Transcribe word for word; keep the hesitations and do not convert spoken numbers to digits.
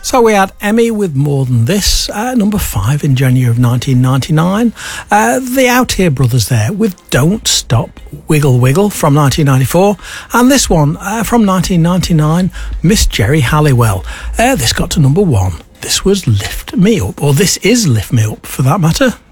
So we had Emmy with More Than This, uh, number five in January of nineteen ninety-nine. Uh, the Out Here Brothers there with Don't Stop Wiggle Wiggle from nineteen ninety-four. And this one uh, from nineteen ninety-nine, Miss Jerry Halliwell. Uh, this got to number one. This was Lift Me Up, or this is Lift Me Up for that matter.